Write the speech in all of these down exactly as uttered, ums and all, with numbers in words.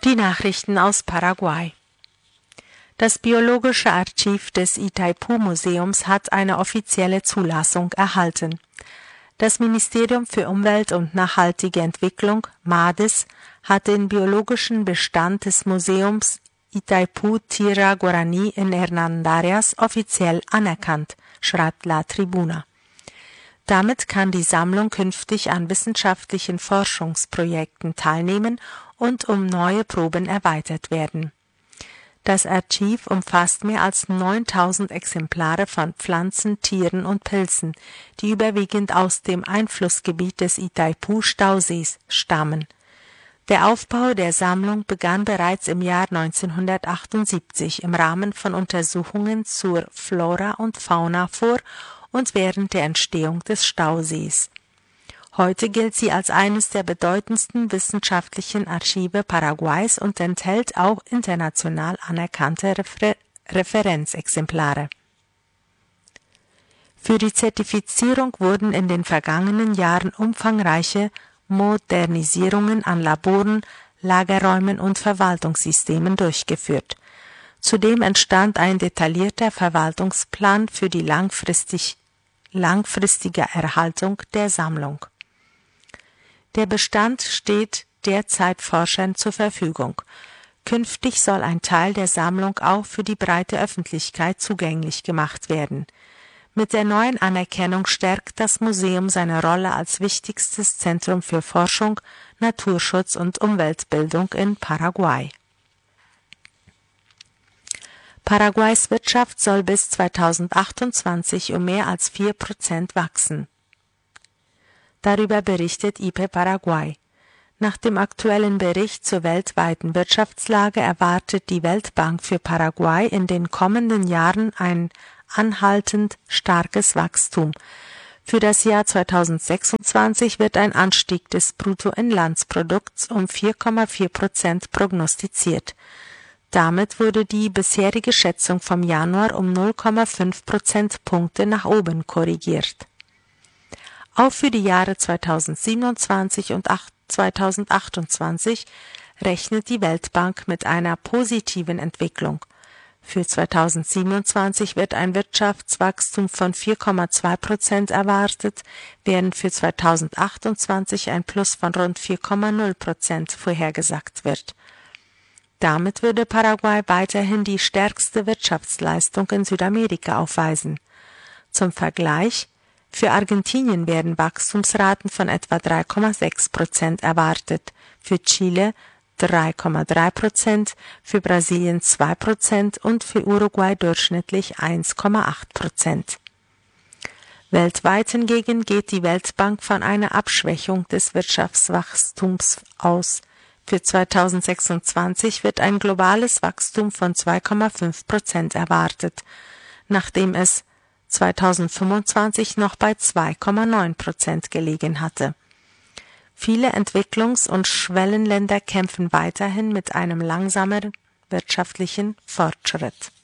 Die Nachrichten aus Paraguay. Das Biologische Archiv des Itaipu-Museums hat eine offizielle Zulassung erhalten. Das Ministerium für Umwelt und nachhaltige Entwicklung, MADES, hat den biologischen Bestand des Museums Itaipu Tierra Guarani in Hernandarias offiziell anerkannt, schreibt La Tribuna. Damit kann die Sammlung künftig an wissenschaftlichen Forschungsprojekten teilnehmen und um neue Proben erweitert werden. Das Archiv umfasst mehr als neuntausend Exemplare von Pflanzen, Tieren und Pilzen, die überwiegend aus dem Einflussgebiet des Itaipu-Stausees stammen. Der Aufbau der Sammlung begann bereits im Jahr neunzehnhundertachtundsiebzig im Rahmen von Untersuchungen zur Flora und Fauna vor und während der Entstehung des Stausees. Heute gilt sie als eines der bedeutendsten wissenschaftlichen Archive Paraguays und enthält auch international anerkannte Refer- Referenzexemplare. Für die Zertifizierung wurden in den vergangenen Jahren umfangreiche Modernisierungen an Laboren, Lagerräumen und Verwaltungssystemen durchgeführt. Zudem entstand ein detaillierter Verwaltungsplan für die langfristig, langfristige Erhaltung der Sammlung. Der Bestand steht derzeit Forschern zur Verfügung. Künftig soll ein Teil der Sammlung auch für die breite Öffentlichkeit zugänglich gemacht werden. Mit der neuen Anerkennung stärkt das Museum seine Rolle als wichtigstes Zentrum für Forschung, Naturschutz und Umweltbildung in Paraguay. Paraguays Wirtschaft soll bis zweitausendachtundzwanzig um mehr als vier Prozent wachsen. Darüber berichtet I P Paraguay. Nach dem aktuellen Bericht zur weltweiten Wirtschaftslage erwartet die Weltbank für Paraguay in den kommenden Jahren ein anhaltend starkes Wachstum. Für das Jahr zweitausendsechsundzwanzig wird ein Anstieg des Bruttoinlandsprodukts um vier Komma vier Prozent prognostiziert. Damit wurde die bisherige Schätzung vom Januar um null Komma fünf Prozentpunkte nach oben korrigiert. Auch für die Jahre zweitausendsiebenundzwanzig und zweitausendachtundzwanzig rechnet die Weltbank mit einer positiven Entwicklung. Für zweitausendsiebenundzwanzig wird ein Wirtschaftswachstum von vier Komma zwei Prozent erwartet, während für zweitausendachtundzwanzig ein Plus von rund vier Komma null Prozent vorhergesagt wird. Damit würde Paraguay weiterhin die stärkste Wirtschaftsleistung in Südamerika aufweisen. Zum Vergleich: Für Argentinien werden Wachstumsraten von etwa drei Komma sechs Prozent erwartet, für Chile drei Komma drei Prozent, für Brasilien zwei Prozent und für Uruguay durchschnittlich eins Komma acht Prozent. Weltweit hingegen geht die Weltbank von einer Abschwächung des Wirtschaftswachstums aus. Für zweitausendsechsundzwanzig wird ein globales Wachstum von zwei Komma fünf Prozent erwartet, nachdem es zweitausendfünfundzwanzig noch bei zwei Komma neun Prozent gelegen hatte. Viele Entwicklungs- und Schwellenländer kämpfen weiterhin mit einem langsameren wirtschaftlichen Fortschritt.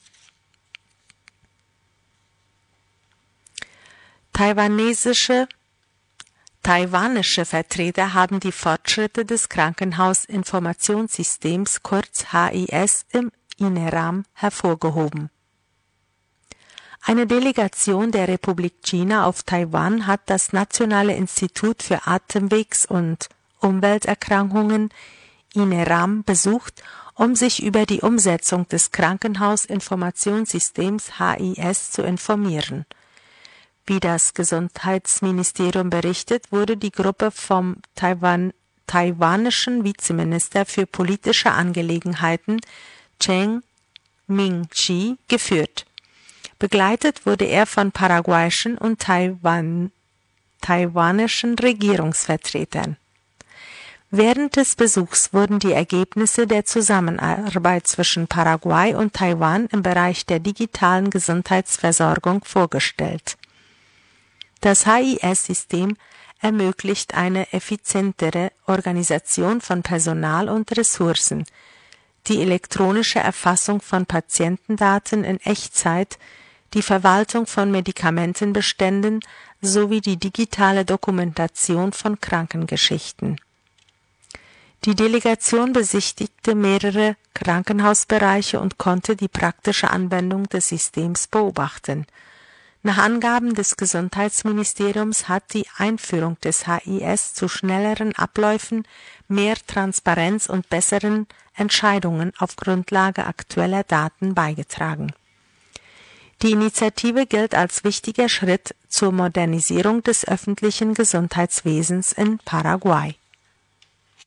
Taiwanesische Taiwanische Vertreter haben die Fortschritte des Krankenhausinformationssystems kurz H I S im INERAM hervorgehoben. Eine Delegation der Republik China auf Taiwan hat das Nationale Institut für Atemwegs- und Umwelterkrankungen INERAM besucht, um sich über die Umsetzung des Krankenhausinformationssystems H I S zu informieren. Wie das Gesundheitsministerium berichtet, wurde die Gruppe vom Taiwan, taiwanischen Vizeminister für politische Angelegenheiten Cheng Ming-Chi geführt. Begleitet wurde er von paraguayischen und Taiwan, taiwanischen Regierungsvertretern. Während des Besuchs wurden die Ergebnisse der Zusammenarbeit zwischen Paraguay und Taiwan im Bereich der digitalen Gesundheitsversorgung vorgestellt. Das H I S-System ermöglicht eine effizientere Organisation von Personal und Ressourcen, die elektronische Erfassung von Patientendaten in Echtzeit, die Verwaltung von Medikamentenbeständen sowie die digitale Dokumentation von Krankengeschichten. Die Delegation besichtigte mehrere Krankenhausbereiche und konnte die praktische Anwendung des Systems beobachten. Nach Angaben des Gesundheitsministeriums hat die Einführung des H I S zu schnelleren Abläufen, mehr Transparenz und besseren Entscheidungen auf Grundlage aktueller Daten beigetragen. Die Initiative gilt als wichtiger Schritt zur Modernisierung des öffentlichen Gesundheitswesens in Paraguay.